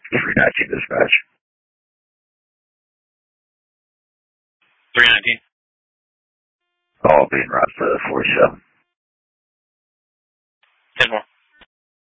319 dispatch. 319. All being route for 47.